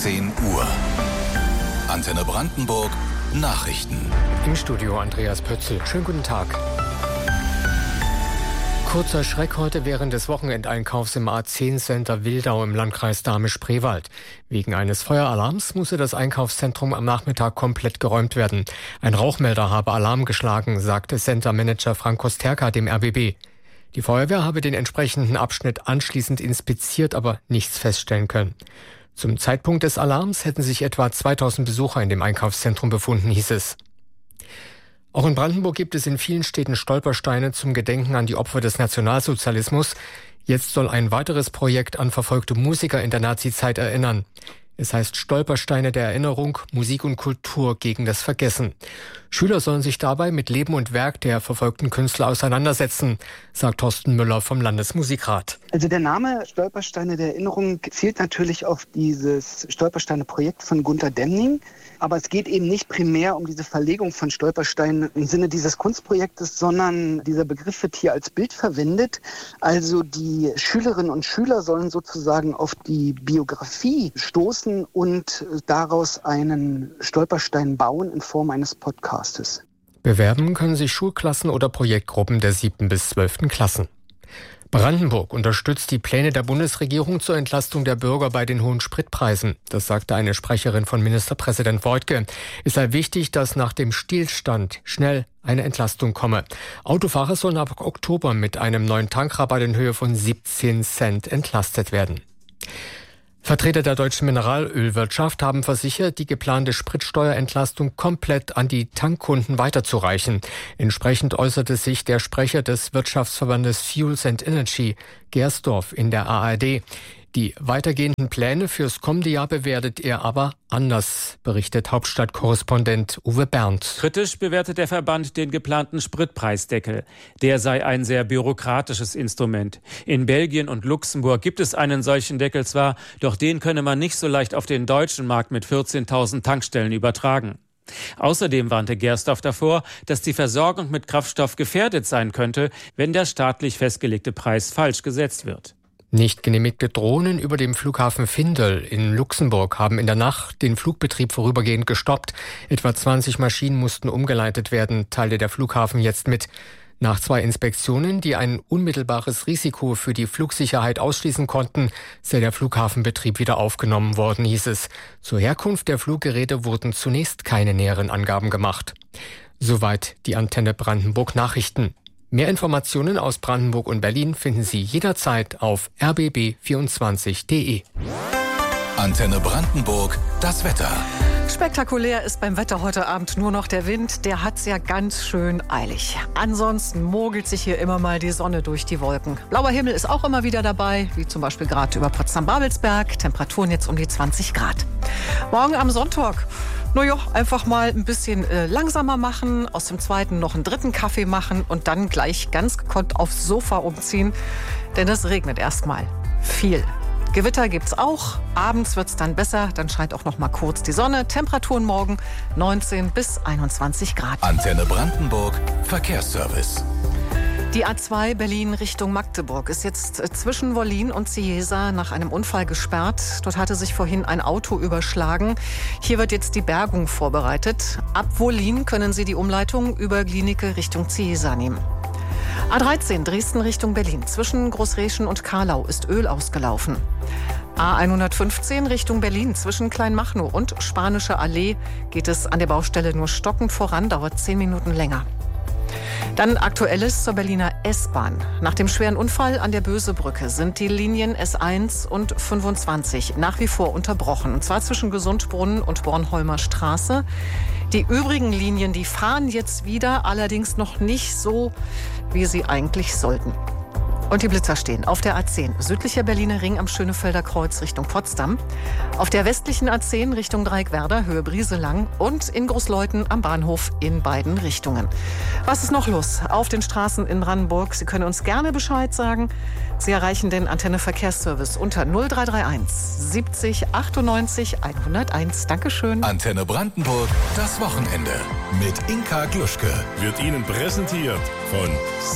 10 Uhr. Antenne Brandenburg Nachrichten. Im Studio Andreas Pötzl. Schönen guten Tag. Kurzer Schreck heute während des Wochenendeinkaufs im A10-Center Wildau im Landkreis Dahme-Spreewald. Wegen eines Feueralarms musste das Einkaufszentrum am Nachmittag komplett geräumt werden. Ein Rauchmelder habe Alarm geschlagen, sagte Centermanager Frank Kosterka dem RBB. Die Feuerwehr habe den entsprechenden Abschnitt anschließend inspiziert, aber nichts feststellen können. Zum Zeitpunkt des Alarms hätten sich etwa 2000 Besucher in dem Einkaufszentrum befunden, hieß es. Auch in Brandenburg gibt es in vielen Städten Stolpersteine zum Gedenken an die Opfer des Nationalsozialismus. Jetzt soll ein weiteres Projekt an verfolgte Musiker in der Nazizeit erinnern. Es heißt Stolpersteine der Erinnerung, Musik und Kultur gegen das Vergessen. Schüler sollen sich dabei mit Leben und Werk der verfolgten Künstler auseinandersetzen, sagt Thorsten Müller vom Landesmusikrat. Also der Name Stolpersteine der Erinnerung zielt natürlich auf dieses Stolpersteine-Projekt von Gunter Demning. Aber es geht eben nicht primär um diese Verlegung von Stolpersteinen im Sinne dieses Kunstprojektes, sondern dieser Begriff wird hier als Bild verwendet. Also die Schülerinnen und Schüler sollen sozusagen auf die Biografie stoßen und daraus einen Stolperstein bauen in Form eines Podcastes. Bewerben können sich Schulklassen oder Projektgruppen der 7. bis 12. Klassen. Brandenburg unterstützt die Pläne der Bundesregierung zur Entlastung der Bürger bei den hohen Spritpreisen. Das sagte eine Sprecherin von Ministerpräsident Woidke. Es sei wichtig, dass nach dem Stillstand schnell eine Entlastung komme. Autofahrer sollen ab Oktober mit einem neuen Tankrabatt in Höhe von 17 Cent entlastet werden. Vertreter der deutschen Mineralölwirtschaft haben versichert, die geplante Spritsteuerentlastung komplett an die Tankkunden weiterzureichen. Entsprechend äußerte sich der Sprecher des Wirtschaftsverbandes Fuels and Energy, Gersdorf, in der ARD. Die weitergehenden Pläne fürs kommende Jahr bewertet er aber anders, berichtet Hauptstadtkorrespondent Uwe Berndt. Kritisch bewertet der Verband den geplanten Spritpreisdeckel. Der sei ein sehr bürokratisches Instrument. In Belgien und Luxemburg gibt es einen solchen Deckel zwar, doch den könne man nicht so leicht auf den deutschen Markt mit 14.000 Tankstellen übertragen. Außerdem warnte Gersdorf davor, dass die Versorgung mit Kraftstoff gefährdet sein könnte, wenn der staatlich festgelegte Preis falsch gesetzt wird. Nicht genehmigte Drohnen über dem Flughafen Findel in Luxemburg haben in der Nacht den Flugbetrieb vorübergehend gestoppt. Etwa 20 Maschinen mussten umgeleitet werden, teilte der Flughafen jetzt mit. Nach 2 Inspektionen, die ein unmittelbares Risiko für die Flugsicherheit ausschließen konnten, sei der Flughafenbetrieb wieder aufgenommen worden, hieß es. Zur Herkunft der Fluggeräte wurden zunächst keine näheren Angaben gemacht. Soweit die Antenne Brandenburg Nachrichten. Mehr Informationen aus Brandenburg und Berlin finden Sie jederzeit auf rbb24.de. Antenne Brandenburg, das Wetter. Spektakulär ist beim Wetter heute Abend nur noch der Wind. Der hat's ja ganz schön eilig. Ansonsten mogelt sich hier immer mal die Sonne durch die Wolken. Blauer Himmel ist auch immer wieder dabei, wie zum Beispiel gerade über Potsdam-Babelsberg. Temperaturen jetzt um die 20 Grad. Morgen am Sonntag, einfach mal ein bisschen langsamer machen, aus dem zweiten noch einen dritten Kaffee machen und dann gleich ganz gekonnt aufs Sofa umziehen. Denn es regnet erstmal viel. Gewitter gibt's auch. Abends wird's dann besser. Dann scheint auch noch mal kurz die Sonne. Temperaturen morgen 19 bis 21 Grad. Antenne Brandenburg Verkehrsservice. Die A2 Berlin Richtung Magdeburg ist jetzt zwischen Wollin und Cieza nach einem Unfall gesperrt. Dort hatte sich vorhin ein Auto überschlagen. Hier wird jetzt die Bergung vorbereitet. Ab Wollin können Sie die Umleitung über Glienicke Richtung Cieza nehmen. A13 Dresden Richtung Berlin. Zwischen Großreschen und Karlau ist Öl ausgelaufen. A115 Richtung Berlin. Zwischen Kleinmachnow und Spanische Allee geht es an der Baustelle nur stockend voran, dauert 10 Minuten länger. Dann Aktuelles zur Berliner S-Bahn. Nach dem schweren Unfall an der Bösebrücke sind die Linien S1 und 25 nach wie vor unterbrochen. Und zwar zwischen Gesundbrunnen und Bornholmer Straße. Die übrigen Linien, die fahren jetzt wieder, allerdings noch nicht so, wie sie eigentlich sollten. Und die Blitzer stehen auf der A10, südlicher Berliner Ring am Schönefelder Kreuz Richtung Potsdam, auf der westlichen A10 Richtung Dreieckwerder, Höhe Brieselang und in Großleuthen am Bahnhof in beiden Richtungen. Was ist noch los auf den Straßen in Brandenburg? Sie können uns gerne Bescheid sagen. Sie erreichen den Antenne Verkehrsservice unter 0331 70 98 101. Dankeschön. Antenne Brandenburg, das Wochenende mit Inka Gluschke. Wird Ihnen präsentiert von